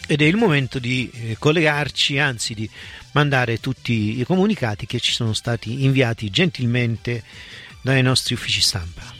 ed è il momento di collegarci, anzi di mandare tutti i comunicati che ci sono stati inviati gentilmente dai nostri uffici stampa.